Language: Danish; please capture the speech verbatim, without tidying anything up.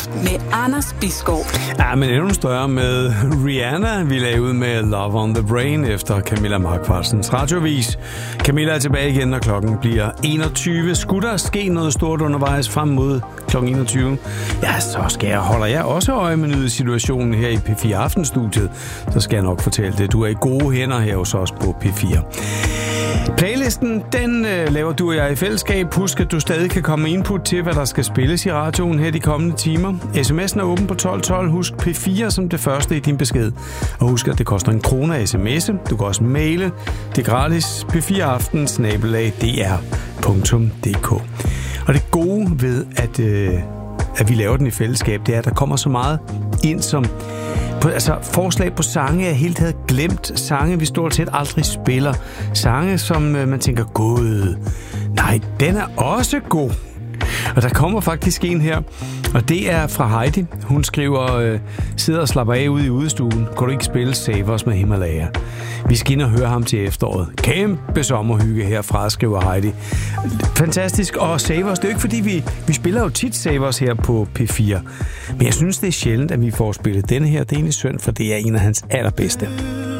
med Anders Bisgaard. Ja, men endnu større med Rihanna. Vi lagde ud med Love on the Brain efter Camilla Markvarsens radiovis. Camilla er tilbage igen, når klokken bliver enogtyve. Skulle der ske noget stort undervejs frem mod klokken enogtyve? Ja, så skal jeg, holder jeg også øje med nyhedssituationen her i P fire Aftenstudiet. Så skal jeg nok fortælle det. Du er i gode hænder her hos os på P fire. Playlisten, den øh, laver du og jeg i fællesskab. Husk, at du stadig kan komme med input til, hvad der skal spilles i radioen her de kommende timer. sms'en er åben på tolv tolv. Husk P fire som det første i din besked. Og husk, at det koster en krone at sms'e. Du kan også maile. Det er gratis. P fire aften snabel-a d r punktum d k. Og det gode ved, at, øh, at vi laver den i fællesskab, det er, at der kommer så meget ind som... På, altså forslag på sange er helt taget glemt. Sange, vi stort set aldrig spiller. Sange, som øh, man tænker, gud, nej, den er også god. Og der kommer faktisk en her, og det er fra Heidi. Hun skriver, øh, sidder og slapper af ude i udestuen. Kan du ikke spille Save Us med Himalaya? Vi skal ind og høre ham til efteråret. Kæmpe sommerhygge herfra, skriver Heidi. Fantastisk. Og Save Us, det er jo ikke fordi, vi, vi spiller jo tit Save Us her på P fire. Men jeg synes, det er sjældent, at vi får spillet denne her. Det er egentlig synd, for det er en af hans allerbedste.